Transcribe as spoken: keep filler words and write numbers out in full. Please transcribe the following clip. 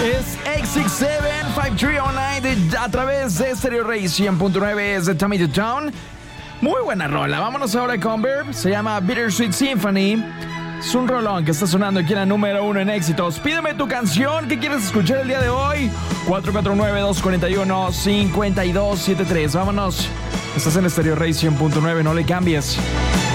Es X six seven five three oh nine a través de Stereo Rey cien punto nueve. Es de Tommy the Town. Muy buena rola. Vámonos ahora con Verb. Se llama Bittersweet Symphony. Es un rolón que está sonando aquí en la número uno en éxitos. Pídeme tu canción. ¿Qué quieres escuchar el día de hoy? cuatro cuatro nueve, dos cuatro uno, cinco dos siete tres. Vámonos. Estás en Stereo Rey cien punto nueve. No le cambies.